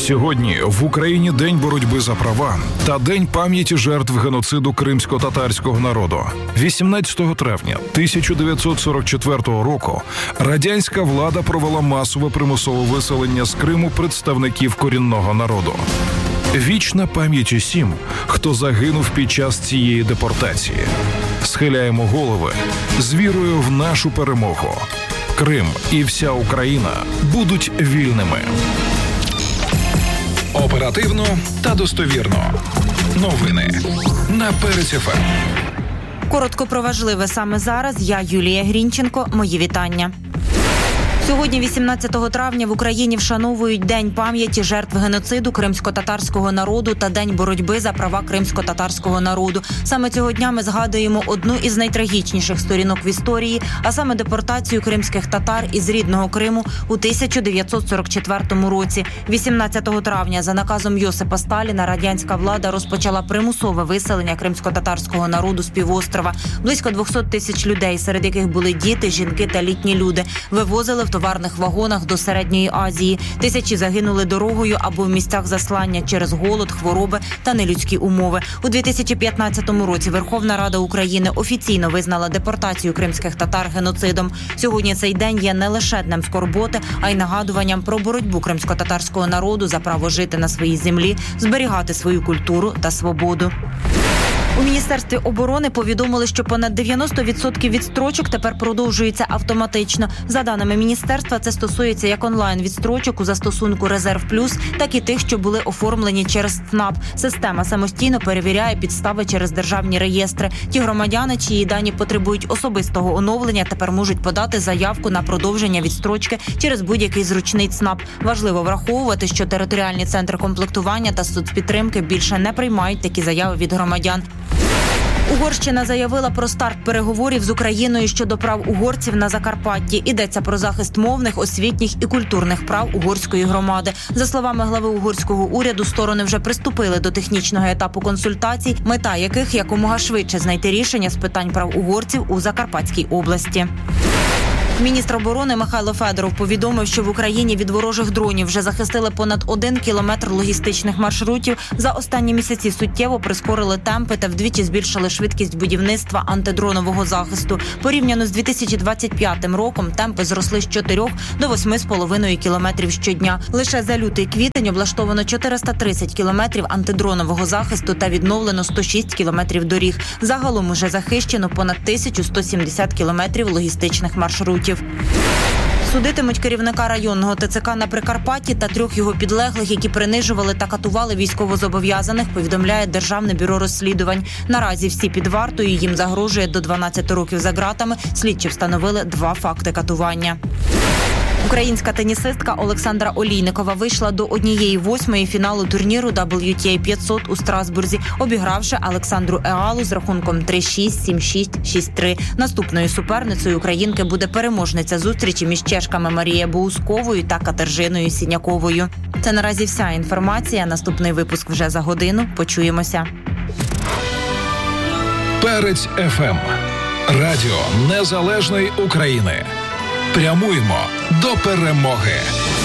Сьогодні в Україні День боротьби за права та День пам'яті жертв геноциду кримсько-татарського народу. 18 травня 1944 року радянська влада провела масове примусове виселення з Криму представників корінного народу. Вічна пам'ять усім, хто загинув під час цієї депортації. Схиляємо голови з вірою в нашу перемогу. Крим і вся Україна будуть вільними. Оперативно та достовірно. Новини на Перець ФМ. Коротко про важливе саме зараз. Я Юлія Грінченко. Мої вітання. Сьогодні, 18 травня, в Україні вшановують День пам'яті жертв геноциду кримсько-татарського народу та День боротьби за права кримсько-татарського народу. Саме цього дня ми згадуємо одну із найтрагічніших сторінок в історії, а саме депортацію кримських татар із рідного Криму у 1944 році. 18 травня за наказом Йосипа Сталіна радянська влада розпочала примусове виселення кримсько-татарського народу з півострова. Близько 200 тисяч людей, серед яких були діти, жінки та літні люди, вивозили в товарних вагонах до Середньої Азії. Тисячі загинули дорогою або в місцях заслання через голод, хвороби та нелюдські умови. У 2015 році Верховна Рада України офіційно визнала депортацію кримських татар геноцидом. Сьогодні цей день є не лише днем скорботи, а й нагадуванням про боротьбу кримсько-татарського народу за право жити на своїй землі, зберігати свою культуру та свободу. У Міністерстві оборони повідомили, що понад 90% відстрочок тепер продовжуються автоматично. За даними міністерства, це стосується як онлайн-відстрочок у застосунку «Резерв Плюс», так і тих, що були оформлені через ЦНАП. Система самостійно перевіряє підстави через державні реєстри. Ті громадяни, чиї дані потребують особистого оновлення, тепер можуть подати заявку на продовження відстрочки через будь-який зручний ЦНАП. Важливо враховувати, що територіальні центри комплектування та соцпідтримки більше не приймають такі заяви від громадян. Угорщина заявила про старт переговорів з Україною щодо прав угорців на Закарпатті. Йдеться про захист мовних, освітніх і культурних прав угорської громади. За словами глави угорського уряду, сторони вже приступили до технічного етапу консультацій, мета яких якомога швидше знайти рішення з питань прав угорців у Закарпатській області. Міністр оборони Михайло Федоров повідомив, що в Україні від ворожих дронів вже захистили понад 1 кілометр логістичних маршрутів. За останні місяці суттєво прискорили темпи та вдвічі збільшили швидкість будівництва антидронового захисту. Порівняно з 2025 роком темпи зросли з 4 до 8,5 кілометрів щодня. Лише за лютий-квітень облаштовано 430 кілометрів антидронового захисту та відновлено 106 кілометрів доріг. Загалом уже захищено понад 1170 кілометрів логістичних маршрутів. Судитимуть керівника районного ТЦК на Прикарпатті та 3 його підлеглих, які принижували та катували військовозобов'язаних, повідомляє Державне бюро розслідувань. Наразі всі під вартою, їм загрожує до 12 років за ґратами. Слідчі встановили 2 факти катування. Українська тенісистка Олександра Олійникова вийшла до 1/8 фіналу турніру WTA 500 у Страсбурзі, обігравши Олександру Еалу з рахунком 3-6, 7-6, 6-3. Наступною суперницею українки буде переможниця зустрічі між чешками Марією Боусковою та Катержиною Сіняковою. Це наразі вся інформація. Наступний випуск вже за годину. Почуємося. Перець ФМ. Радіо Незалежної України. Прямуємо до перемоги.